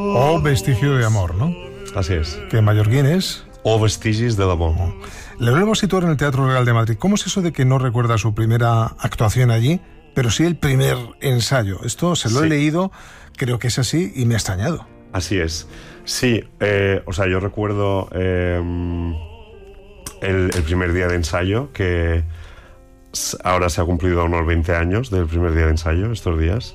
O vestigio de amor, ¿no? Así es. Que en mallorquín es... O vestigis de l'amor. Le volvemos a situar en el Teatro Real de Madrid. ¿Cómo es eso de que no recuerda su primera actuación allí, pero sí el primer ensayo? Esto se lo he leído, creo que es así, y me ha extrañado. Así es. Sí, o sea, yo recuerdo el primer día de ensayo, que ahora se ha cumplido unos 20 años del primer día de ensayo, estos días.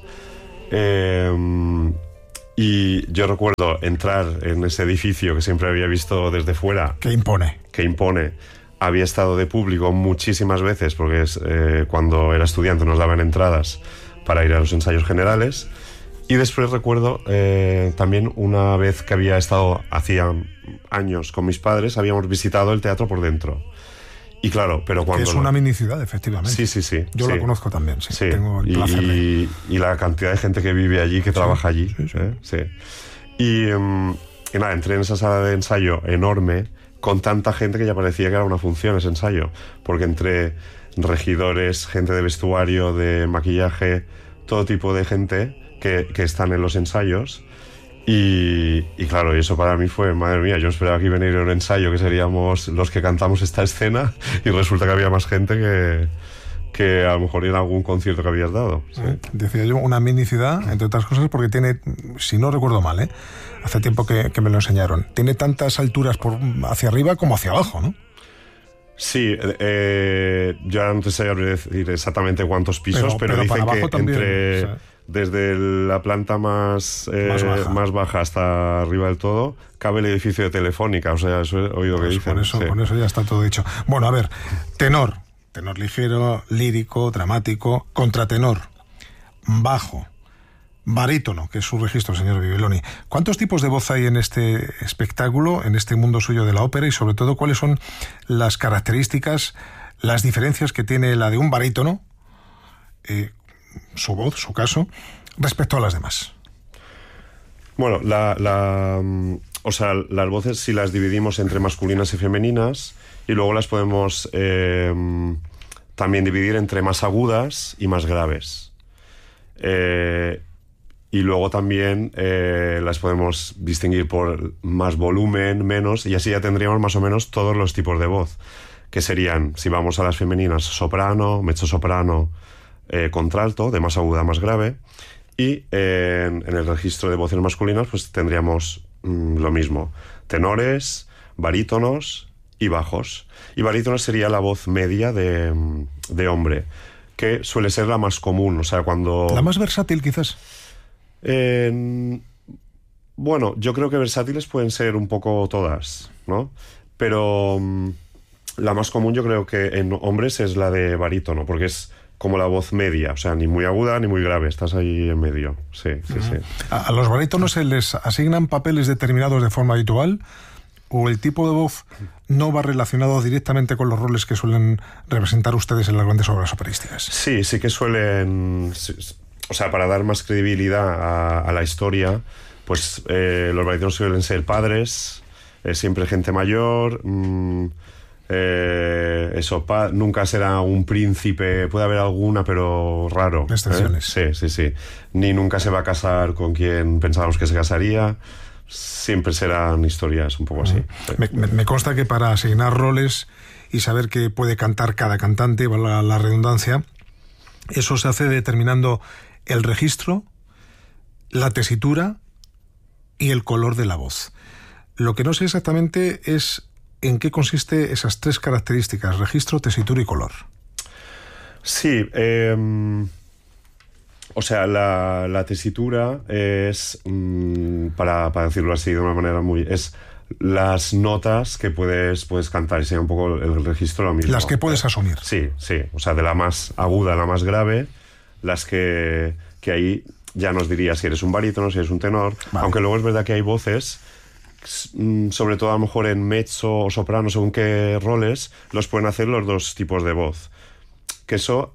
Y yo recuerdo entrar en ese edificio que siempre había visto desde fuera. Que impone. Había estado de público muchísimas veces, porque cuando era estudiante nos daban entradas para ir a los ensayos generales. Y después recuerdo también una vez que había estado hacía años con mis padres, habíamos visitado el teatro por dentro. Y claro, pero cuando... Que es una mini ciudad, efectivamente. Sí. Yo la conozco también, sí. Tengo el placer y la cantidad de gente que vive allí, que trabaja allí. Sí. Y nada, entré en esa sala de ensayo enorme, con tanta gente que ya parecía que era una función ese ensayo. Porque entre regidores, gente de vestuario, de maquillaje, todo tipo de gente que están en los ensayos. Y claro, y eso para mí fue, madre mía, yo esperaba que iba a venir un ensayo que seríamos los que cantamos esta escena, y resulta que había más gente que a lo mejor en algún concierto que habías dado. ¿Sí? Decía yo, una mini ciudad, entre otras cosas, porque tiene, si no recuerdo mal, hace tiempo que me lo enseñaron, tiene tantas alturas hacia arriba como hacia abajo, ¿no? Sí, yo ahora no te sé decir exactamente cuántos pisos, pero dicen que también, desde la planta más baja hasta arriba del todo cabe el edificio de Telefónica. O sea, eso he oído que dicen. Con eso ya está todo dicho. Bueno, a ver, tenor ligero, lírico, dramático, contratenor, bajo, barítono, que es su registro, señor Bibiloni. ¿Cuántos tipos de voz hay en este espectáculo, en este mundo suyo de la ópera, y sobre todo cuáles son las características, las diferencias que tiene la de un barítono, su voz, su caso, respecto a las demás? Bueno, o sea, las voces, si las dividimos entre masculinas y femeninas, y luego las podemos también dividir entre más agudas y más graves. Y luego también las podemos distinguir por más volumen, menos, y así ya tendríamos más o menos todos los tipos de voz, que serían, si vamos a las femeninas, soprano, mezzosoprano, contralto, de más aguda a más grave, y en el registro de voces masculinas pues tendríamos lo mismo, tenores, barítonos y bajos. Y barítono sería la voz media de hombre, que suele ser la más común, o sea, cuando... La más versátil, quizás. Bueno, yo creo que versátiles pueden ser un poco todas, ¿no? Pero la más común yo creo que en hombres es la de barítono, porque es como la voz media, o sea, ni muy aguda ni muy grave, estás ahí en medio. Sí. ¿A los barítonos se les asignan papeles determinados de forma habitual, o el tipo de voz no va relacionado directamente con los roles que suelen representar ustedes en las grandes obras operísticas? Sí que suelen... O sea, para dar más credibilidad a la historia, pues los barítonos suelen ser padres, siempre gente mayor, nunca será un príncipe, puede haber alguna, pero raro. Excepciones. Sí. Ni nunca se va a casar con quien pensábamos que se casaría. Siempre serán historias un poco así. Me consta que para asignar roles y saber qué puede cantar cada cantante, valga la redundancia, eso se hace determinando el registro, la tesitura y el color de la voz. Lo que no sé exactamente es en qué consiste esas tres características: registro, tesitura y color. Sí, o sea, la tesitura es, para decirlo así de una manera es las notas que puedes cantar, y sería un poco el registro lo mismo. Las que puedes asumir. Sí, o sea, de la más aguda a la más grave, las que ahí ya nos diría si eres un barítono, si eres un tenor, vale. Aunque luego es verdad que hay voces, sobre todo a lo mejor en mezzo o soprano, según qué roles, los pueden hacer los dos tipos de voz. Que eso...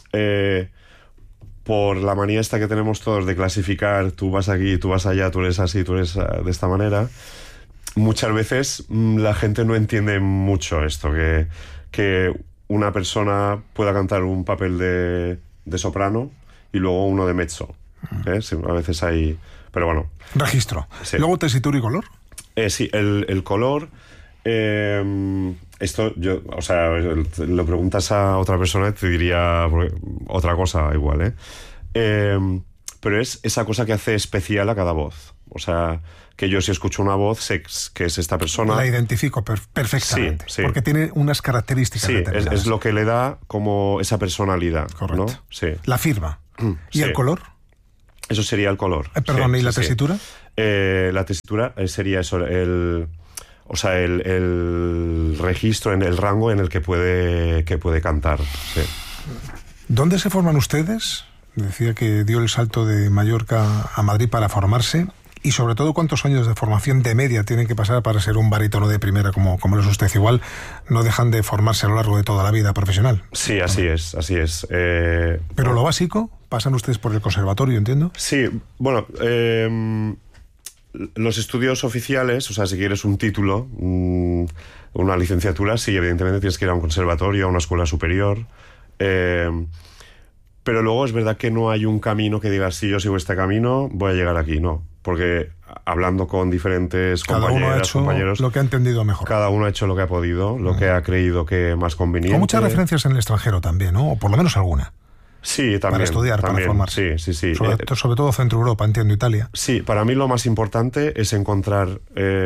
por la manía esta que tenemos todos de clasificar, tú vas aquí, tú vas allá, tú eres así, tú eres de esta manera, muchas veces la gente no entiende mucho esto, que una persona pueda cantar un papel de soprano y luego uno de mezzo. A veces hay Pero bueno. Registro. Sí. Luego tesitura y color. Sí, el color... esto, o sea, lo preguntas a otra persona y te diría otra cosa igual, pero es esa cosa que hace especial a cada voz. O sea, que yo si escucho una voz sé que es esta persona. La identifico perfectamente. Sí. Porque tiene unas características determinadas. Es lo que le da como esa personalidad. Correcto. ¿no? Sí. La firma. ¿Y Sí. el color? Eso sería el color. Perdón, Sí, ¿y la sí, tesitura? La tesitura sería eso, el registro, en el rango en el que puede cantar. Sí. ¿Dónde se forman ustedes? Decía que dio el salto de Mallorca a Madrid para formarse. Y sobre todo, ¿cuántos años de formación de media tienen que pasar para ser un barítono de primera como lo es usted? Igual no dejan de formarse a lo largo de toda la vida profesional. Sí, así es. Pero lo básico, pasan ustedes por el conservatorio, entiendo. Sí, bueno, los estudios oficiales, o sea, si quieres un título, una licenciatura, sí, evidentemente tienes que ir a un conservatorio, a una escuela superior. Pero luego es verdad que no hay un camino que diga, si yo sigo este camino, voy a llegar aquí. No, porque hablando con diferentes compañeros, lo que ha entendido mejor. Cada uno ha hecho lo que ha podido, lo que ha creído que más conveniente. Con muchas referencias en el extranjero también, ¿no? O por lo menos alguna. Sí, también. Para estudiar, también, para formarse. Sí. Sobre todo Centro Europa, entiendo, Italia. Sí, para mí lo más importante es encontrar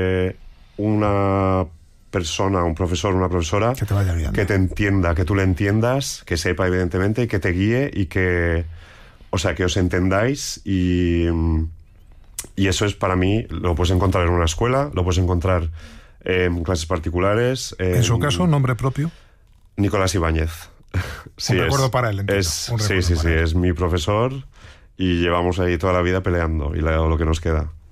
una persona, un profesor, una profesora que te vaya guiando, que te entienda, que tú le entiendas, que sepa evidentemente y que te guíe y que, o sea, que os entendáis y eso es para mí, lo puedes encontrar en una escuela, lo puedes encontrar en clases particulares. En su caso, nombre propio. Nicolás Ibáñez. Sí, un recuerdo para él, entiendo. Sí, es mi profesor y llevamos ahí toda la vida peleando y lo que nos queda.